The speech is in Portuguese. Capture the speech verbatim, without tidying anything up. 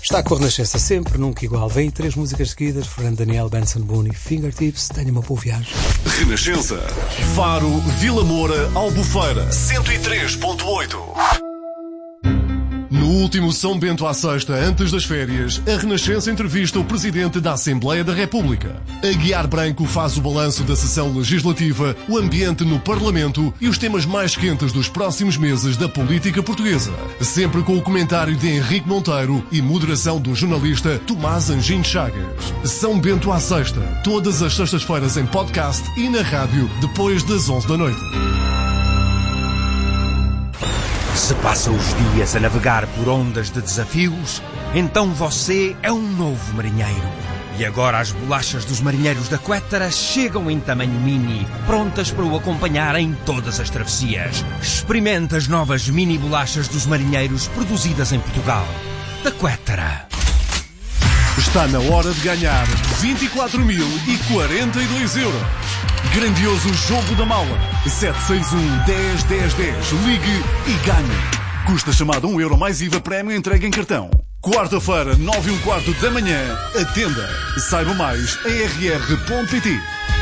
Está com a Renascença sempre, nunca igual. Vem três músicas seguidas, Fernando Daniel, Benson Boone e Fingertips. Tenha uma boa viagem. Renascença. Faro, Vila Moura, Albufeira. cento e três ponto oito. No último São Bento à Sexta, antes das férias, a Renascença entrevista o Presidente da Assembleia da República. Aguiar Branco faz o balanço da sessão legislativa, o ambiente no Parlamento e os temas mais quentes dos próximos meses da política portuguesa. Sempre com o comentário de Henrique Monteiro e moderação do jornalista Tomás Anjinho Chagas. São Bento à Sexta, todas as sextas-feiras em podcast e na rádio, depois das onze da noite. Se passa os dias a navegar por ondas de desafios, então você é um novo marinheiro. E agora as bolachas dos marinheiros da Quétara chegam em tamanho mini, prontas para o acompanhar em todas as travessias. Experimente as novas mini bolachas dos marinheiros produzidas em Portugal. Da Quétara. Está na hora de ganhar vinte e quatro mil e quarenta e dois euros. Grandioso jogo da mala. sete seis um, dez, dez, dez. Ligue e ganhe. Custa chamada um euro mais I V A prémio entregue em cartão. Quarta-feira, nove e um quarto da manhã. Atenda. Saiba mais em r r ponto p t.